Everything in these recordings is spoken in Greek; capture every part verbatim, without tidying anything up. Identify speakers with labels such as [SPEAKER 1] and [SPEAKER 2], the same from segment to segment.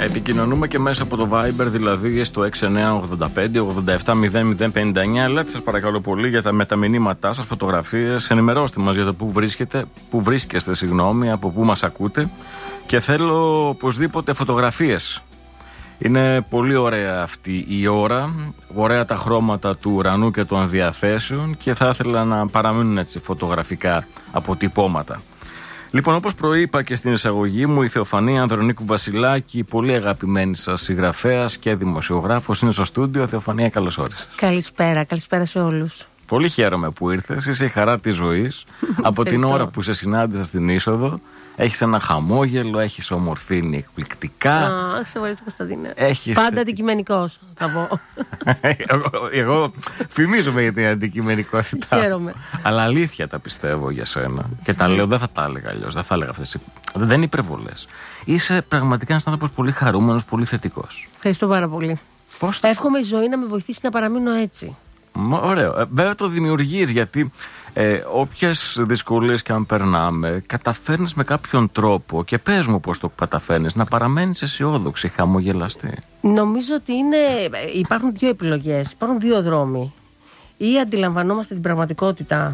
[SPEAKER 1] Επικοινωνούμε και μέσα από το Viber, δηλαδή στο έξι εννιά ογδόντα πέντε ογδόντα επτά μηδέν μηδέν πενήντα εννιά. Ελάτε σας παρακαλώ πολύ για τα, με τα μηνύματά σας, φωτογραφίες. Ενημερώστε μας για το που βρίσκεται, που βρίσκεστε, συγγνώμη, από που μας ακούτε. Και θέλω οπωσδήποτε φωτογραφίες. Είναι πολύ ωραία αυτή η ώρα, ωραία τα χρώματα του ουρανού και των διαθέσεων και θα ήθελα να παραμείνουν έτσι φωτογραφικά αποτυπώματα. Λοιπόν, όπως προείπα και στην εισαγωγή μου, η Θεοφανία Ανδρονίκου Βασιλάκη, πολύ αγαπημένη σας συγγραφέας και δημοσιογράφος, είναι στο στούντιο. Θεοφανία, καλώς όρισες.
[SPEAKER 2] Καλησπέρα, καλησπέρα σε όλους.
[SPEAKER 1] Πολύ χαίρομαι που ήρθες, είσαι η χαρά της ζωής. Από την ώρα που σε συνάντησα στην είσοδο, έχεις ένα χαμόγελο, έχεις ομορφήνει εκπληκτικά.
[SPEAKER 2] Α, σε ευχαριστώ, Κωνσταντίνε.
[SPEAKER 1] Έχεις...
[SPEAKER 2] Πάντα αντικειμενικός, θα πω.
[SPEAKER 1] εγώ, εγώ φημίζομαι για την αντικειμενικότητα.
[SPEAKER 2] Χαίρομαι.
[SPEAKER 1] Αλλά αλήθεια τα πιστεύω για σένα. Και τα λέω, δεν θα τα έλεγα αλλιώς. Δεν θα έλεγα αυτές. Δεν είναι υπερβολές. Είσαι πραγματικά ένας άνθρωπος πολύ χαρούμενος, πολύ θετικός.
[SPEAKER 2] Ευχαριστώ πάρα πολύ.
[SPEAKER 1] Πώς το...
[SPEAKER 2] Εύχομαι η ζωή να με βοηθήσει να παραμείνω έτσι.
[SPEAKER 1] Ωραίο. Ε, βέβαια το δημιουργείς, γιατί ε, όποιες δυσκολίες και αν περνάμε, καταφέρνεις με κάποιον τρόπο, και πες μου πώς το καταφέρνεις, να παραμένεις αισιόδοξη, χαμογελαστή.
[SPEAKER 2] Νομίζω ότι είναι, υπάρχουν δύο επιλογές, υπάρχουν δύο δρόμοι. Ή αντιλαμβανόμαστε την πραγματικότητα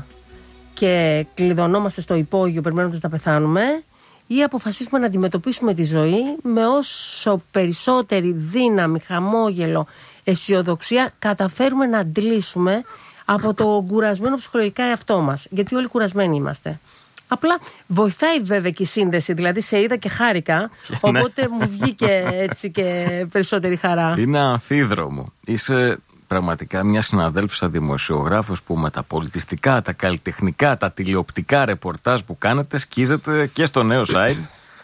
[SPEAKER 2] και κλειδωνόμαστε στο υπόγειο περιμένοντας να πεθάνουμε, ή αποφασίσουμε να αντιμετωπίσουμε τη ζωή με όσο περισσότερη δύναμη, χαμόγελο, αισιοδοξία καταφέρουμε να αντλήσουμε από το κουρασμένο ψυχολογικά εαυτό μας. Γιατί όλοι κουρασμένοι είμαστε. Απλά βοηθάει βέβαια και η σύνδεση. Δηλαδή σε είδα και χάρηκα. Οπότε μου βγήκε έτσι και περισσότερη χαρά.
[SPEAKER 1] Είναι αμφίδρομο. Είσαι πραγματικά μια συναδέλφισσα δημοσιογράφος που με τα πολιτιστικά, τα καλλιτεχνικά, τα τηλεοπτικά ρεπορτάζ που κάνετε σκίζετε και στο νέο site.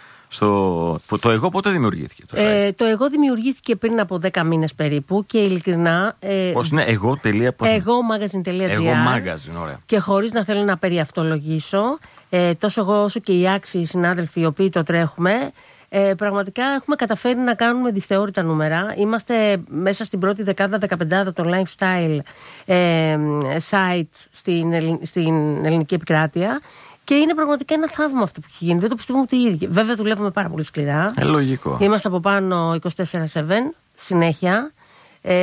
[SPEAKER 1] Στο... Το εγώ πότε δημιουργήθηκε το site?
[SPEAKER 2] Ε, το εγώ δημιουργήθηκε πριν από δέκα μήνες περίπου και ειλικρινά... Ε,
[SPEAKER 1] πώς είναι εγώ τελεία...
[SPEAKER 2] εγώ magazine τελεία gr.
[SPEAKER 1] Εγώ magazine, ωραία.
[SPEAKER 2] Και χωρίς να θέλω να περιαυτολογήσω, ε, τόσο εγώ όσο και οι άξιοι συνάδελφοι οι οποίοι το τρέχουμε, ε, πραγματικά έχουμε καταφέρει να κάνουμε δυσθεώρητα νούμερα. Είμαστε μέσα στην πρώτη δεκάδα, δεκαπεντάδα των lifestyle ε, site στην, ελλην, στην ελληνική επικράτεια. Και είναι πραγματικά ένα θαύμα αυτό που έχει γίνει. Δεν το πιστεύουμε ούτε οι ίδιοι. Βέβαια, δουλεύουμε πάρα πολύ σκληρά.
[SPEAKER 1] Ε, λογικό.
[SPEAKER 2] Είμαστε από πάνω είκοσι τέσσερα επτά συνέχεια. Ε,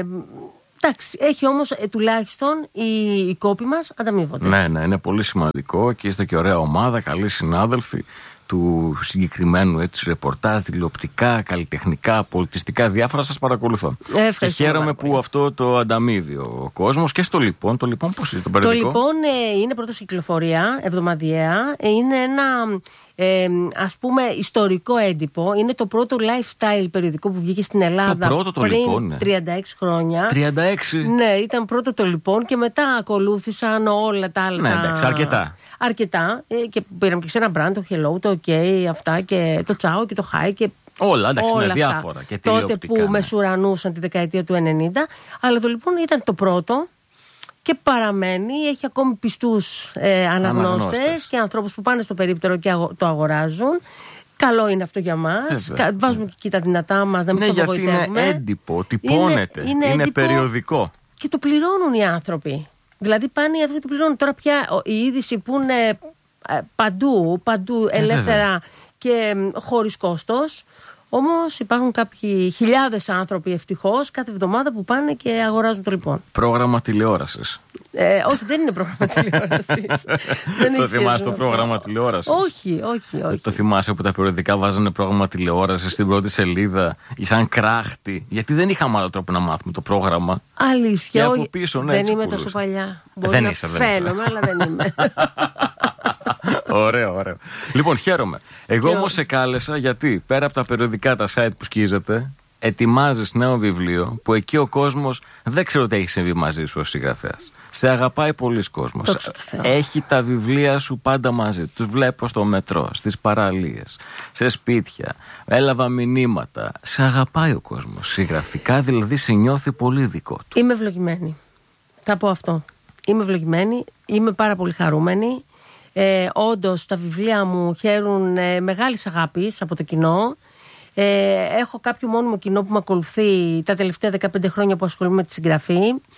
[SPEAKER 2] εντάξει, έχει όμως ε, τουλάχιστον οι, οι κόποι μας ανταμείβονται.
[SPEAKER 1] Ναι, ναι, είναι πολύ σημαντικό και είστε και ωραία ομάδα, καλοί συνάδελφοι του συγκεκριμένου έτσι ρεπορτάζ, τηλεοπτικά, καλλιτεχνικά, πολιτιστικά, διάφορα. Σας παρακολουθώ.
[SPEAKER 2] Ε,
[SPEAKER 1] και χαίρομαι που αυτό το ανταμείβει ο κόσμος. Και στο λοιπόν, το λοιπόν πώς είναι το περιοδικό?
[SPEAKER 2] Το λοιπόν ε, είναι πρώτη κυκλοφορία, εβδομαδιαία. Ε, είναι ένα ε, ας πούμε ιστορικό έντυπο. Είναι το πρώτο lifestyle περιοδικό που βγήκε στην Ελλάδα.
[SPEAKER 1] Το πρώτο το
[SPEAKER 2] πριν
[SPEAKER 1] λοιπόν, ναι.
[SPEAKER 2] τριάντα έξι χρόνια.
[SPEAKER 1] τριάντα έξι
[SPEAKER 2] Ναι, ήταν πρώτο το λοιπόν και μετά ακολούθησαν όλα τα άλλα.
[SPEAKER 1] Ναι, εντάξει, αρκετά.
[SPEAKER 2] Αρκετά. Ε, και πήραμε και σε ένα brand, το Hello, το OK, αυτά και το Ciao και το Hi και
[SPEAKER 1] όλα, εντάξει,
[SPEAKER 2] όλα
[SPEAKER 1] είναι
[SPEAKER 2] αυτά.
[SPEAKER 1] διάφορα. Και
[SPEAKER 2] τότε που
[SPEAKER 1] ναι.
[SPEAKER 2] μεσουρανούσαν τη δεκαετία του ενενήντα. Αλλά το λοιπόν ήταν το πρώτο και παραμένει. Έχει ακόμη πιστούς ε, αναγνώστες, αναγνώστες και ανθρώπους που πάνε στο περίπτερο και αγο, το αγοράζουν. Καλό είναι αυτό για μας. Κα, βάζουμε και εκεί τα δυνατά μας, να μην
[SPEAKER 1] ναι,
[SPEAKER 2] τους απογοητεύουμε.
[SPEAKER 1] Γιατί είναι έντυπο, τυπώνεται, είναι, είναι, είναι έντυπο, περιοδικό.
[SPEAKER 2] Και το πληρώνουν οι άνθρωποι. Δηλαδή πάνε οι άνθρωποι που πληρώνουν. Τώρα πια η είδηση που είναι παντού, παντού ελεύθερα ε, και χωρίς κόστος. Όμως υπάρχουν κάποιοι χιλιάδες άνθρωποι ευτυχώς κάθε εβδομάδα που πάνε και αγοράζουν το λοιπόν.
[SPEAKER 1] Πρόγραμμα τηλεόρασης.
[SPEAKER 2] Ε, όχι, δεν είναι πρόγραμμα τηλεόρασης.
[SPEAKER 1] Το θυμάσαι το πρόγραμμα τηλεόρασης?
[SPEAKER 2] Όχι, όχι, όχι.
[SPEAKER 1] Το θυμάσαι που τα περιοδικά βάζανε πρόγραμμα τηλεόρασης στην πρώτη σελίδα ή σαν κράχτη? Γιατί δεν είχαμε άλλο τρόπο να μάθουμε το πρόγραμμα.
[SPEAKER 2] Αλήθεια,
[SPEAKER 1] και από πίσω, ναι,
[SPEAKER 2] δεν είμαι
[SPEAKER 1] πουλούσε.
[SPEAKER 2] τόσο παλιά. Μπορεί
[SPEAKER 1] δεν
[SPEAKER 2] να
[SPEAKER 1] είσαι,
[SPEAKER 2] φαίνομαι, αλλά δεν είμαι.
[SPEAKER 1] Ωραίο, ωραίο. Λοιπόν, χαίρομαι. Εγώ όμως σε κάλεσα γιατί πέρα από τα περιοδικά, τα site που σκίζετε, ετοιμάζεις νέο βιβλίο που εκεί ο κόσμος δεν ξέρω τι έχει συμβεί μαζί σου ως συγγραφέας. Σε αγαπάει πολλοί κόσμος. Έχει τα βιβλία σου πάντα μαζί. Τους βλέπω στο μετρό, στις παραλίες, σε σπίτια. Έλαβα μηνύματα. Σε αγαπάει ο κόσμος. Συγγραφικά δηλαδή σε νιώθει πολύ δικό του.
[SPEAKER 2] Είμαι ευλογημένη. Θα πω αυτό. Είμαι ευλογημένη. Είμαι πάρα πολύ χαρούμενη. Ε, όντως τα βιβλία μου χαίρουν ε, μεγάλης αγάπης από το κοινό. Ε, έχω κάποιο μόνιμο κοινό που με ακολουθεί τα τελευταία δεκαπέντε χρόνια που ασχολούμαι με τη συγγραφή.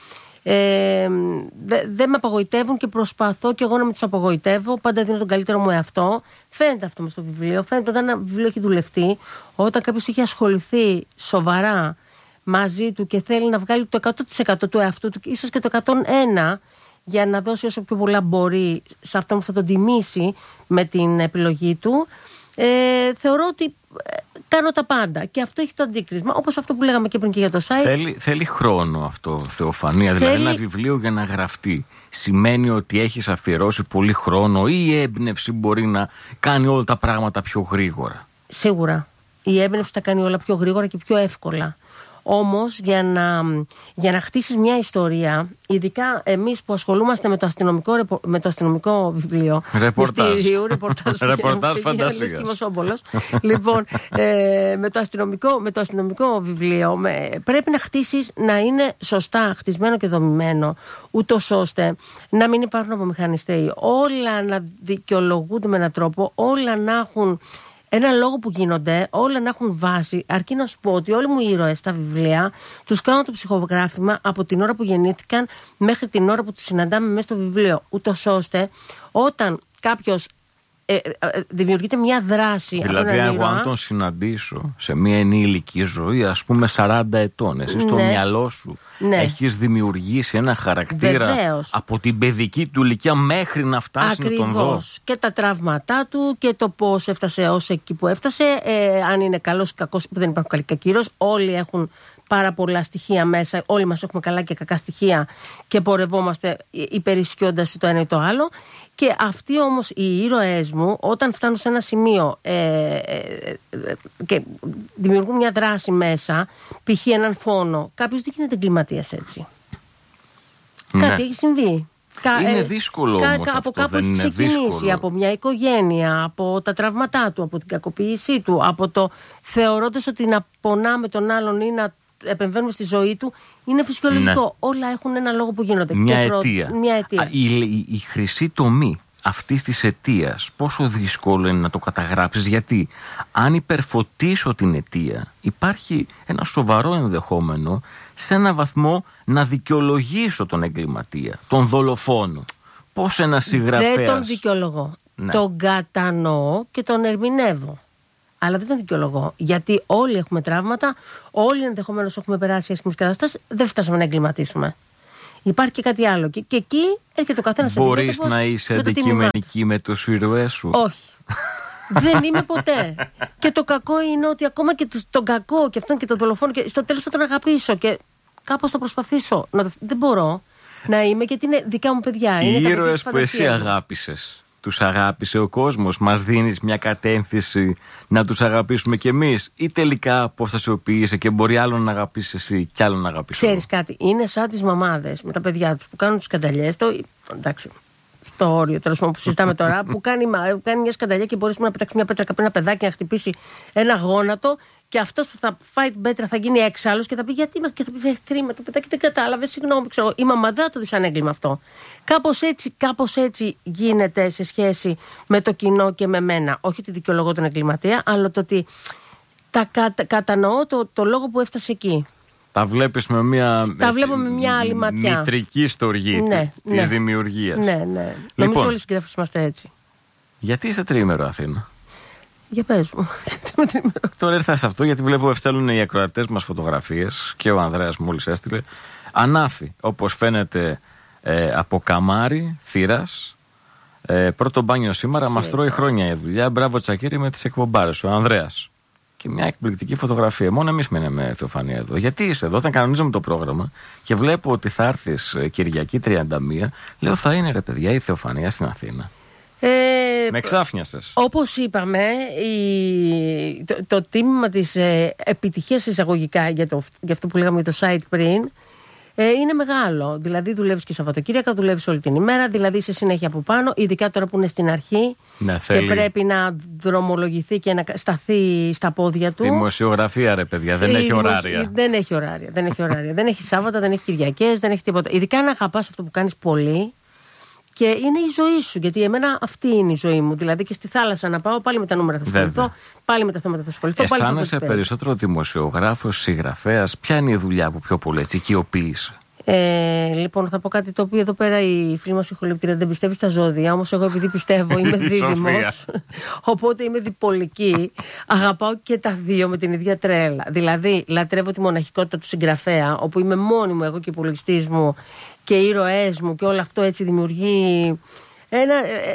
[SPEAKER 2] Ε, δεν δε με απογοητεύουν και προσπαθώ και εγώ να μην τους απογοητεύω. Πάντα δίνω τον καλύτερο μου εαυτό. Φαίνεται αυτό μες στο βιβλίο. Φαίνεται όταν ένα βιβλίο έχει δουλευτεί, όταν κάποιος έχει ασχοληθεί σοβαρά μαζί του και θέλει να βγάλει το εκατό τοις εκατό του εαυτού του, ίσως και το εκατόν ένα, για να δώσει όσο πιο πολλά μπορεί σε αυτόν που θα τον τιμήσει με την επιλογή του. Ε, θεωρώ ότι κάνω τα πάντα και αυτό έχει το αντίκρισμα, όπως αυτό που λέγαμε και πριν και για το site.
[SPEAKER 1] Θέλει, θέλει χρόνο αυτό, Θεοφανία.
[SPEAKER 2] Θέλει...
[SPEAKER 1] Δηλαδή ένα βιβλίο για να γραφτεί σημαίνει ότι έχεις αφιερώσει πολύ χρόνο ή η έμπνευση μπορεί να κάνει όλα τα πράγματα πιο γρήγορα?
[SPEAKER 2] Σίγουρα η έμπνευση τα κάνει όλα πιο γρήγορα και πιο εύκολα. Όμως για να, για να χτίσεις μια ιστορία, ειδικά εμείς που ασχολούμαστε με το αστυνομικό, με το αστυνομικό βιβλίο,
[SPEAKER 1] ρεπορτάζ,
[SPEAKER 2] μυστήριου, ρεπορτάζ,
[SPEAKER 1] ρεπορτάζ φαντασίας.
[SPEAKER 2] Λοιπόν, ε, με, το αστυνομικό, με το αστυνομικό βιβλίο με, πρέπει να χτίσεις να είναι σωστά χτισμένο και δομημένο, ούτως ώστε να μην υπάρχουν απομηχανιστέοι, όλα να δικαιολογούνται με έναν τρόπο, όλα να έχουν ένα λόγο που γίνονται, όλα να έχουν βάση. Αρκεί να σου πω ότι όλοι μου οι ήρωες στα βιβλία τους κάνω το ψυχογράφημα από την ώρα που γεννήθηκαν μέχρι την ώρα που τους συναντάμε μέσα στο βιβλίο. Ούτως ώστε όταν κάποιος ε, ε, δημιουργείται μια δράση.
[SPEAKER 1] Δηλαδή, εγώ ήρωα, αν τον συναντήσω σε μια ενήλικη ζωή, ας πούμε σαράντα ετών, εσύ στο ναι. μυαλό σου ναι. έχεις δημιουργήσει ένα χαρακτήρα. Βεβαίως. Από την παιδική του ηλικία μέχρι να φτάσει
[SPEAKER 2] ακριβώς.
[SPEAKER 1] Να τον δω.
[SPEAKER 2] Και τα τραύματά του και το πώς έφτασε ως εκεί που έφτασε, ε, αν είναι καλός ή κακός, δεν υπάρχουν καλοί και κακήρος. Όλοι έχουν πάρα πολλά στοιχεία μέσα, όλοι μας έχουμε καλά και κακά στοιχεία και πορευόμαστε υπερισχύοντας το ένα ή το άλλο. Και αυτοί όμως οι ήρωές μου, όταν φτάνουν σε ένα σημείο ε, ε, ε, και δημιουργούν μια δράση μέσα, π.χ. έναν φόνο, κάποιος δεν γίνεται εγκληματίας έτσι. Ναι. Κάτι έχει συμβεί.
[SPEAKER 1] Είναι δύσκολο
[SPEAKER 2] κα,
[SPEAKER 1] όμως
[SPEAKER 2] κα,
[SPEAKER 1] αυτό,
[SPEAKER 2] από κάπου
[SPEAKER 1] δεν
[SPEAKER 2] έχει
[SPEAKER 1] είναι
[SPEAKER 2] ξεκινήσει,
[SPEAKER 1] δύσκολο.
[SPEAKER 2] Από μια οικογένεια, από τα τραύματά του, από την κακοποίησή του, από το θεωρώντας ότι να πονάμε τον άλλον ή να επεμβαίνουμε στη ζωή του, είναι φυσιολογικό. Ναι. Όλα έχουν ένα λόγο που γίνονται.
[SPEAKER 1] Μια
[SPEAKER 2] και
[SPEAKER 1] αιτία.
[SPEAKER 2] Προ... μια αιτία.
[SPEAKER 1] Α, η, η, η χρυσή τομή αυτής της αιτίας, πόσο δύσκολο είναι να το καταγράψεις? Γιατί αν υπερφωτίσω την αιτία, υπάρχει ένα σοβαρό ενδεχόμενο σε ένα βαθμό να δικαιολογήσω τον εγκληματία, τον δολοφόνο. Πώς ένας συγγραφέας...
[SPEAKER 2] Δεν τον δικαιολογώ. Ναι. Τον κατανοώ και τον ερμηνεύω. Αλλά δεν τον δικαιολογώ. Γιατί όλοι έχουμε τραύματα, όλοι ενδεχομένως έχουμε περάσει άσχημες καταστάσεις, δεν φτάσαμε να εγκληματίσουμε. Υπάρχει και κάτι άλλο. Και, και εκεί έρχεται ο καθένας.
[SPEAKER 1] Μπορείς να είσαι αντικειμενική με τους ήρωές σου?
[SPEAKER 2] Όχι. Δεν είμαι ποτέ. Και το κακό είναι ότι ακόμα και τον κακό και αυτόν και τον δολοφόνο, και στο τέλος θα τον αγαπήσω και κάπως θα προσπαθήσω. Να το... Δεν μπορώ να είμαι, γιατί είναι δικά μου παιδιά.
[SPEAKER 1] Οι
[SPEAKER 2] είναι
[SPEAKER 1] ήρωες που εσύ αγάπησες, τους αγάπησε ο κόσμος? Μας δίνεις μια κατεύθυνση να τους αγαπήσουμε κι εμείς, ή τελικά αποστασιοποιείσαι και μπορεί άλλον να αγαπήσεις εσύ κι άλλον να αγαπήσεις?
[SPEAKER 2] Ξέρεις κάτι, είναι σαν τις μαμάδες με τα παιδιά τους που κάνουν τις σκανταλιές. Το... Εντάξει, στο όριο τέλος πάντων που συζητάμε τώρα, που κάνει, κάνει μια σκανταλιά και μπορεί να πετάξει μια πέτρα κάπου ένα παιδάκι να χτυπήσει ένα γόνατο, και αυτός που θα φάει την πέτρα θα γίνει έξαλλος και θα πει γιατί, και θα πει κρίμα, το παιδάκι δεν κατάλαβε, συγγνώμη, ξέρω. Η μαμά δεν θα το δει σαν έγκλημα αυτό. Κάπως έτσι, κάπως έτσι γίνεται σε σχέση με το κοινό και με μένα. Όχι ότι δικαιολογώ τον εγκληματία, αλλά το ότι τα κατα, κατανοώ το, το λόγο που έφτασε εκεί.
[SPEAKER 1] Τα βλέπεις με μια,
[SPEAKER 2] τα βλέπω με μια άλλη ματιά.
[SPEAKER 1] Μητρική στοργή
[SPEAKER 2] ναι,
[SPEAKER 1] της
[SPEAKER 2] ναι.
[SPEAKER 1] δημιουργίας.
[SPEAKER 2] Ναι, ναι.
[SPEAKER 1] Λοιπόν,
[SPEAKER 2] νομίζω όλοι οι συγγραφείς είμαστε έτσι.
[SPEAKER 1] Γιατί είσαι τριήμερο, Αθήνα?
[SPEAKER 2] Για πες μου.
[SPEAKER 1] Τώρα ήρθα σε αυτό γιατί βλέπω ευθέλουν οι ακροατές μας φωτογραφίες και ο Ανδρέας μόλις έστειλε. Ανάφη, όπως φαίνεται, ε, από καμάρι, θύρας. Ε, πρώτο μπάνιο σήμερα, μας τρώει χρόνια η δουλειά. Μπράβο Τσακίρη με τις εκπομπάρες. Ο Ανδρέας. Και μια εκπληκτική φωτογραφία. Μόνο εμείς μένουμε, Θεοφανία, εδώ. Γιατί είσαι εδώ? Όταν κανονίζαμε το πρόγραμμα και βλέπω ότι θα έρθεις Κυριακή τριάντα μία, λέω θα είναι ρε παιδιά η Θεοφανία στην Αθήνα. Ε, με ξάφνιασες.
[SPEAKER 2] Όπως είπαμε, η, το, το τίμημα της ε, επιτυχίας εισαγωγικά για, το, για αυτό που λέγαμε για το site πριν ε, είναι μεγάλο. Δηλαδή δουλεύεις και Σαββατοκύριακα, δουλεύεις όλη την ημέρα, δηλαδή είσαι συνέχεια από πάνω, ειδικά τώρα που είναι στην αρχή ναι, και θέλει. Πρέπει να δρομολογηθεί και να σταθεί στα πόδια του.
[SPEAKER 1] Δημοσιογραφία ρε παιδιά, δεν η έχει δημοσι... ωράρια.
[SPEAKER 2] Δεν έχει ωράρια, δεν έχει ωράρια. Δεν έχει Σάββατα, δεν έχει Κυριακές, δεν έχει τίποτα. Ειδικά να αγαπάς αυτό που κάνεις πολύ. Και είναι η ζωή σου, γιατί εμένα αυτή είναι η ζωή μου. Δηλαδή και στη θάλασσα να πάω, πάλι με τα νούμερα θα ασχοληθώ, πάλι με τα θέματα θα ασχοληθώ.
[SPEAKER 1] Αισθάνεσαι περισσότερο δημοσιογράφος, συγγραφέας? Ποια είναι η δουλειά που πιο πολύ έτσι οικειοποίησε?
[SPEAKER 2] Ε, λοιπόν, θα πω κάτι το οποίο εδώ πέρα η φίλη μας η Χολύπτηρα δεν πιστεύει στα ζώδια. Όμως εγώ, επειδή πιστεύω, είμαι δίδυμος. Οπότε είμαι διπολική. Αγαπάω και τα δύο με την ίδια τρέλα. Δηλαδή, λατρεύω τη μοναχικότητα του συγγραφέα, όπου είμαι μόνη μου, εγώ και ο υπολογιστής μου και οι ήρωές μου, και όλο αυτό έτσι δημιουργεί ένα,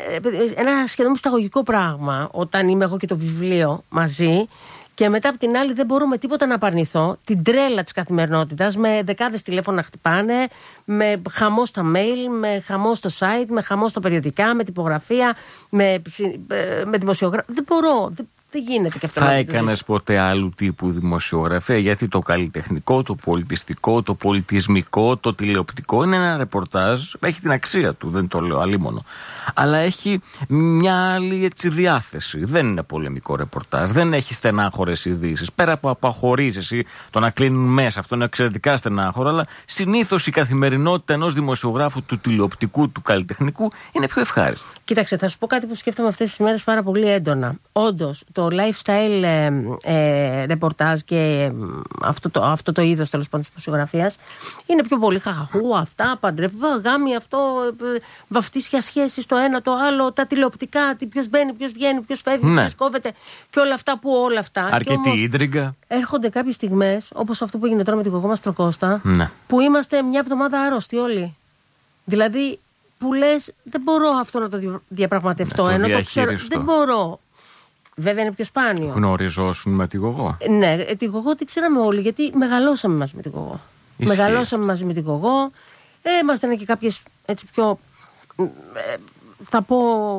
[SPEAKER 2] ένα σχεδόν μυσταγωγικό πράγμα όταν είμαι εγώ και το βιβλίο μαζί. Και μετά από την άλλη δεν μπορώ με τίποτα να απαρνηθώ την τρέλα της καθημερινότητας, με δεκάδες τηλέφωνα να χτυπάνε, με χαμό στα mail, με χαμό στο site, με χαμό στα περιοδικά, με τυπογραφία, με, με δημοσιογράφη. Δεν μπορώ, δεν, δεν γίνεται και αυτό.
[SPEAKER 1] Θα έκανες ποτέ άλλου τύπου δημοσιογραφία? Γιατί το καλλιτεχνικό, το πολιτιστικό, το πολιτισμικό, το τηλεοπτικό είναι ένα ρεπορτάζ, έχει την αξία του, δεν το λέω αλίμονο. Αλλά έχει μια άλλη έτσι διάθεση. Δεν είναι πολεμικό ρεπορτάζ, δεν έχει στενάχωρες ειδήσεις. Πέρα από απαχωρήσεις ή το να κλείνουν μέσα, αυτό είναι εξαιρετικά στενάχωρο, αλλά συνήθως η καθημερινότητα ενός δημοσιογράφου του τηλεοπτικού, του καλλιτεχνικού είναι πιο ευχάριστη.
[SPEAKER 2] Κοίταξε, θα σου πω κάτι που σκέφτομαι αυτές τις μέρες πάρα πολύ έντονα. Όντως, το lifestyle ε, ε, ρεπορτάζ και ε, αυτό, το, αυτό το είδος τέλος πάντων της δημοσιογραφίας είναι πιο πολύ χαχαχού, αυτά, παντρεύω, γάμοι, αυτό, ε, βαφτίσια σχέσεις, το ένα, το άλλο, τα τηλεοπτικά, ποιος μπαίνει, ποιος βγαίνει, ποιος φεύγει,
[SPEAKER 1] ναι.
[SPEAKER 2] ποιος κόβεται και όλα αυτά που όλα αυτά.
[SPEAKER 1] Αρκετή ίντριγκα.
[SPEAKER 2] Έρχονται κάποιες στιγμές, όπως αυτό που έγινε τώρα με την Κοκό Μαστροκώστα,
[SPEAKER 1] ναι.
[SPEAKER 2] που είμαστε μια εβδομάδα άρρωστοι όλοι. Δηλαδή, που λες, δεν μπορώ αυτό να το διαπραγματευτώ,
[SPEAKER 1] ναι, το
[SPEAKER 2] ενώ το ξέρω, δεν μπορώ. Βέβαια είναι πιο σπάνιο.
[SPEAKER 1] Γνωριζόσουν με τη Γογό?
[SPEAKER 2] Ναι, τη Γογό την ξέραμε όλοι, γιατί μεγαλώσαμε μαζί με τη Γογό.
[SPEAKER 1] Ισχύει.
[SPEAKER 2] Μεγαλώσαμε μαζί με τη Γογό. Ε, ήμασταν και κάποιες έτσι πιο, ε, θα πω,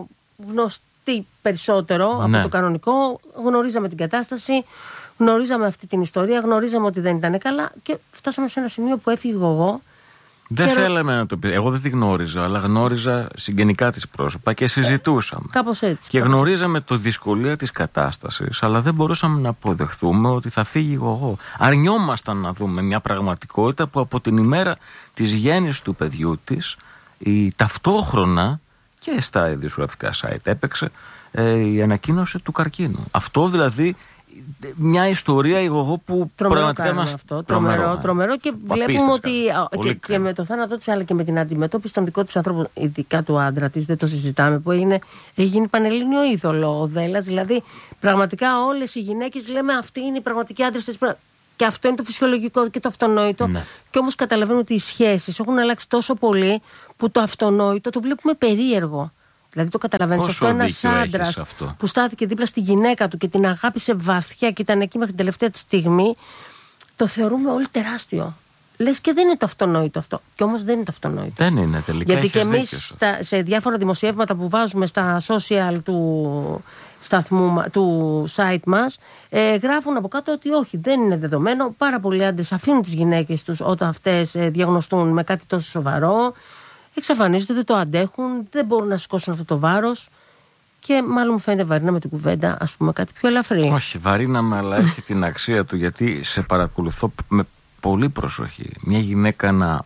[SPEAKER 2] γνωστοί περισσότερο
[SPEAKER 1] ναι.
[SPEAKER 2] από το κανονικό. Γνωρίζαμε την κατάσταση, γνωρίζαμε αυτή την ιστορία, γνωρίζαμε ότι δεν ήταν καλά και φτάσαμε σε ένα σημείο που έφυγε η Γογό.
[SPEAKER 1] Δεν
[SPEAKER 2] και
[SPEAKER 1] θέλαμε να το πει. Εγώ δεν τη γνώριζα, αλλά γνώριζα συγγενικά της πρόσωπα και συζητούσαμε.
[SPEAKER 2] Κάπως έτσι.
[SPEAKER 1] Και
[SPEAKER 2] κάπως
[SPEAKER 1] γνωρίζαμε το δυσκολία της κατάστασης, αλλά δεν μπορούσαμε να αποδεχθούμε ότι θα φύγει η Γογό. Αρνιόμασταν να δούμε μια πραγματικότητα που από την ημέρα της γέννησης του παιδιού της, η ταυτόχρονα και στα ειδησιογραφικά site έπαιξε ε, η ανακοίνωση του καρκίνου. Αυτό δηλαδή. Μια ιστορία η Γογό που
[SPEAKER 2] τρομερό
[SPEAKER 1] πραγματικά μας...
[SPEAKER 2] αυτό. Τρομερό, τρομερό, τρομερό και βλέπουμε ότι και, και με το θάνατό της αλλά και με την αντιμετώπιση των δικών της ανθρώπων, ειδικά του άντρα της, δεν το συζητάμε, που έγινε, έχει γίνει πανελλήνιο είδωλο ο Δέλλας. Δηλαδή πραγματικά όλες οι γυναίκες λέμε αυτοί είναι οι πραγματικοί άντρες της. Και αυτό είναι το φυσιολογικό και το αυτονόητο. Ναι. Και όμως καταλαβαίνουμε ότι οι σχέσεις έχουν αλλάξει τόσο πολύ που το αυτονόητο το βλέπουμε περίεργο. Δηλαδή το καταλαβαίνεις, αυτό ένας άντρας που στάθηκε δίπλα στη γυναίκα του και την αγάπησε βαθιά και ήταν εκεί μέχρι την τελευταία τη στιγμή, το θεωρούμε όλοι τεράστιο. Λες και δεν είναι το αυτονόητο αυτό. Και όμως δεν είναι το αυτονόητο.
[SPEAKER 1] Δεν είναι τελικά.
[SPEAKER 2] Γιατί και εμείς σε διάφορα δημοσιεύματα που βάζουμε στα social του σταθμού, του site μας, ε, γράφουν από κάτω ότι όχι, δεν είναι δεδομένο. Πάρα πολλοί άντρες αφήνουν τις γυναίκες τους όταν αυτές ε, διαγνωστούν με κάτι τόσο σοβαρό. Εξαφανίζονται, δεν το αντέχουν, δεν μπορούν να σηκώσουν αυτό το βάρος και μάλλον μου φαίνεται βαρίνα με την κουβέντα, ας πούμε κάτι πιο ελαφρύ.
[SPEAKER 1] Όχι, βαρίνα με, αλλά έχει την αξία του, γιατί σε παρακολουθώ με πολύ προσοχή. Μια γυναίκα να,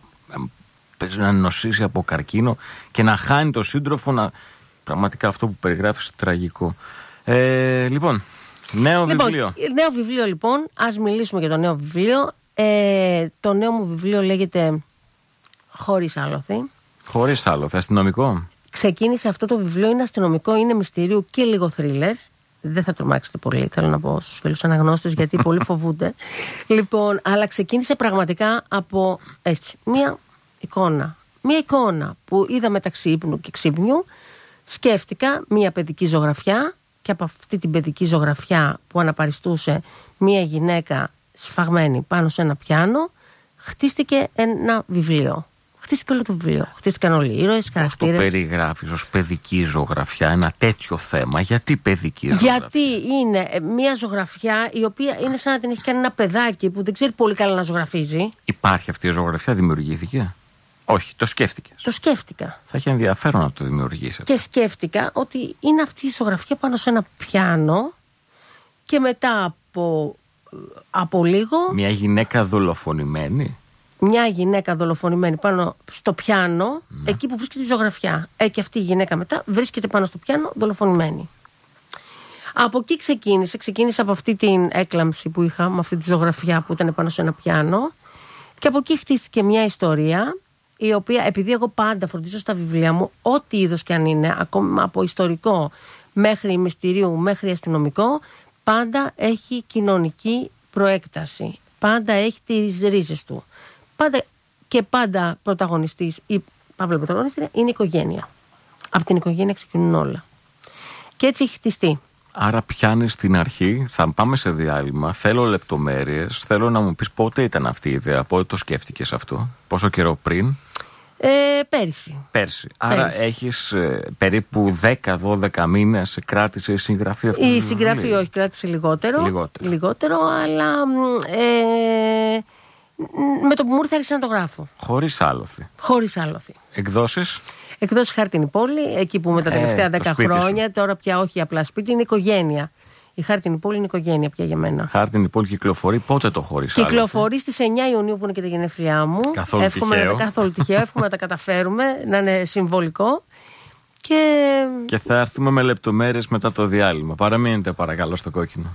[SPEAKER 1] να νοσήσει από καρκίνο και να χάνει το σύντροφο, να... πραγματικά αυτό που περιγράφεις τραγικό. Ε, λοιπόν, νέο λοιπόν, βιβλίο.
[SPEAKER 2] Νέο βιβλίο λοιπόν, ας μιλήσουμε για το νέο βιβλίο. Ε, το νέο μου βιβλίο λέγεται Χωρίς άλοθη.
[SPEAKER 1] Χωρίς άλοθη, αστυνομικό.
[SPEAKER 2] Ξεκίνησε αυτό το βιβλίο, είναι αστυνομικό, είναι μυστηρίου και λίγο θρίλερ. Δεν θα τρομάξετε πολύ, θέλω να πω στους φίλους αναγνώστες, γιατί πολλοί φοβούνται. Λοιπόν, αλλά ξεκίνησε πραγματικά από έτσι, μία εικόνα. Μία εικόνα που είδα μεταξύ ύπνου και ξύπνιου. Σκέφτηκα μία παιδική ζωγραφιά και από αυτή την παιδική ζωγραφιά που αναπαριστούσε μία γυναίκα σφαγμένη πάνω σε ένα πιάνο, χτίστηκε ένα βιβλίο. Χτίστηκε όλο το βιβλίο. Χτίστηκαν όλοι οι ήρωες, χαρακτήρες.
[SPEAKER 1] Το περιγράφεις ως παιδική ζωγραφιά, ένα τέτοιο θέμα. Γιατί παιδική ζωγραφιά?
[SPEAKER 2] Γιατί είναι μια ζωγραφιά η οποία είναι σαν να την έχει κάνει ένα παιδάκι που δεν ξέρει πολύ καλά να ζωγραφίζει.
[SPEAKER 1] Υπάρχει αυτή η ζωγραφιά, δημιουργήθηκε? Όχι, το σκέφτηκες?
[SPEAKER 2] Το σκέφτηκα.
[SPEAKER 1] Θα έχει ενδιαφέρον να το δημιουργήσεις.
[SPEAKER 2] Και σκέφτηκα ότι είναι αυτή η ζωγραφιά πάνω σε ένα πιάνο και μετά από, από λίγο.
[SPEAKER 1] Μια γυναίκα δολοφονημένη.
[SPEAKER 2] Μια γυναίκα δολοφονημένη πάνω στο πιάνο, ναι. Εκεί που βρίσκεται η ζωγραφιά. Ε, και αυτή η γυναίκα μετά βρίσκεται πάνω στο πιάνο δολοφονημένη. Από εκεί ξεκίνησε, ξεκίνησε από αυτή την έκλαμψη που είχα, με αυτή τη ζωγραφιά που ήταν πάνω σε ένα πιάνο. Και από εκεί χτίστηκε μια ιστορία, η οποία, επειδή εγώ πάντα φροντίζω στα βιβλία μου, ό,τι είδος και αν είναι, ακόμα από ιστορικό μέχρι μυστηρίου, μέχρι αστυνομικό, πάντα έχει κοινωνική προέκταση. Πάντα έχει τις ρίζες του. Πάντα, και πάντα πρωταγωνιστής ή παύλα πρωταγωνιστή είναι η οικογένεια. Από την οικογένεια ξεκινούν όλα. Και έτσι έχει χτιστεί.
[SPEAKER 1] Άρα πιάνεις στην αρχή, θα πάμε σε διάλειμμα, θέλω λεπτομέρειες, θέλω να μου πεις πότε ήταν αυτή η ιδέα, πότε το σκέφτηκες αυτό, πόσο καιρό πριν.
[SPEAKER 2] Ε, πέρυσι.
[SPEAKER 1] Πέρσι. Άρα
[SPEAKER 2] πέρυσι.
[SPEAKER 1] έχεις ε, περίπου δέκα δώδεκα μήνες κράτησε η συγγραφή αυτή.
[SPEAKER 2] Η συγγραφή όχι, κράτησε λιγότερο.
[SPEAKER 1] Λιγότερο.
[SPEAKER 2] Λιγότερο, αλλά ε, με το που μου ήρθε άρχισα να το γράφω.
[SPEAKER 1] Χωρίς άλοθη.
[SPEAKER 2] Χωρίς άλοθη.
[SPEAKER 1] Εκδόσεις.
[SPEAKER 2] Εκδόσεις Χάρτινη Πόλη, εκεί που με τα τελευταία
[SPEAKER 1] ε,
[SPEAKER 2] δέκα χρόνια, σου. Τώρα πια όχι απλά σπίτι, είναι οικογένεια. Η Χάρτινη Πόλη είναι οικογένεια πια για μένα.
[SPEAKER 1] Χάρτινη Πόλη κυκλοφορεί πότε το χωρίς άλοθη?
[SPEAKER 2] Κυκλοφορεί στις εννιά Ιουνίου που είναι και τα γενέθλιά μου.
[SPEAKER 1] Καθόλου
[SPEAKER 2] εύχομαι
[SPEAKER 1] τυχαίο.
[SPEAKER 2] Να, καθόλου τυχαίο. Εύχομαι να τα καταφέρουμε, να είναι συμβολικό. Και...
[SPEAKER 1] και θα έρθουμε με λεπτομέρειες μετά το διάλειμμα. Παραμείνετε παρακαλώ στο κόκκινο.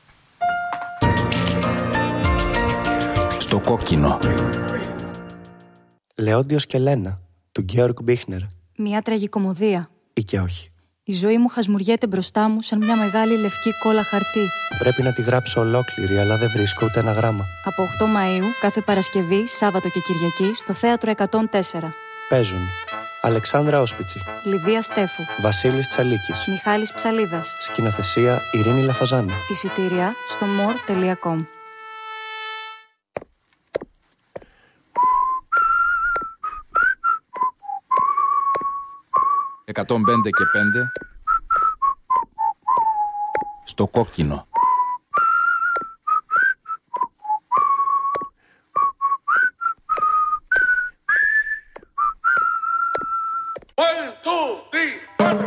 [SPEAKER 3] Στο κόκκινο.
[SPEAKER 4] Λεόντιος και Λένα, του Γκέοργκ Μπίχνερ.
[SPEAKER 5] Μια τραγικομωδία.
[SPEAKER 4] Ή και όχι.
[SPEAKER 5] Η ζωή μου χασμουριέται μπροστά μου σαν μια μεγάλη λευκή κόλλα χαρτί.
[SPEAKER 4] Πρέπει να τη γράψω ολόκληρη, αλλά δεν βρίσκω ούτε ένα γράμμα.
[SPEAKER 5] Από οκτώ Μαΐου, κάθε Παρασκευή, Σάββατο και Κυριακή, στο Θέατρο εκατόν τέσσερα.
[SPEAKER 4] Παίζουν Αλεξάνδρα Όσπιτσι,
[SPEAKER 5] Λιδία Στέφου,
[SPEAKER 4] Βασίλης Τσαλίκης,
[SPEAKER 5] Μιχάλης Ψαλίδας.
[SPEAKER 4] σκηνοθεσία Ειρήνη Λαφαζάνη.
[SPEAKER 5] Εισιτήρια στο more τελεία com.
[SPEAKER 3] εκατόν πέντε και πέντε. Στο κόκκινο.